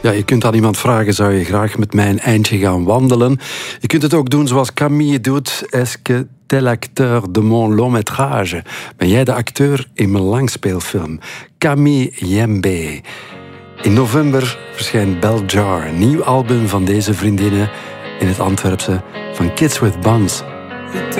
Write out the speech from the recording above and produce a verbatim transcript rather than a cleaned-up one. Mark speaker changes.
Speaker 1: Ja, je kunt aan iemand vragen, zou je graag met mij een eindje gaan wandelen? Je kunt het ook doen zoals Camille doet. Est-ce que t'es l'acteur de mon long métrage? Ben jij de acteur in mijn langspeelfilm? Camille Yembe. In november verschijnt Bell Jar, een nieuw album van deze vriendinnen in het Antwerpse van Kids with Buns.